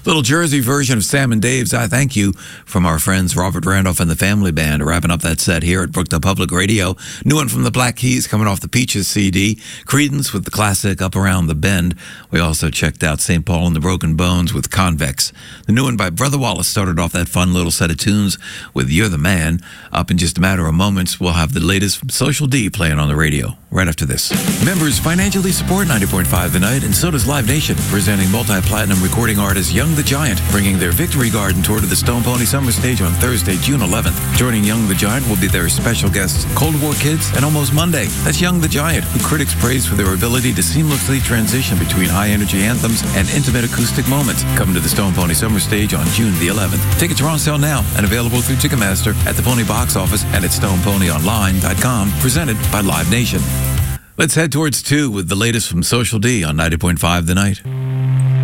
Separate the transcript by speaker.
Speaker 1: Little Jersey version of Sam and Dave's I Thank You from our friends Robert Randolph and the Family Band, wrapping up that set here at Brookdale Public Radio. New one from the Black Keys coming off the Peaches CD. Creedence with the classic Up Around the Bend. We also checked out St. Paul and the Broken Bones with Convex. The new one by Brother Wallace started off that fun little set of tunes with You're the Man. Up in just a matter of moments, we'll have the latest from Social D playing on the radio right after this. Members financially support 90.5 The Night, and so does Live Nation, presenting multi-platinum recording artist Young the Giant, bringing their Victory Garden tour to the Stone Pony Summer Stage on Thursday, June 11th. Joining Young the Giant will be their special guests, Cold War Kids and Almost Monday. That's Young the Giant, who critics praise for their ability to seamlessly transition between high-energy anthems and intimate acoustic moments. Come to the Stone Pony Summer Stage on June the 11th. Tickets are on sale now and available through Ticketmaster, at the Pony Box Office, and at StonePonyOnline.com, presented by Live Nation. Let's head towards 2 with the latest from Social D on 90.5 The Night.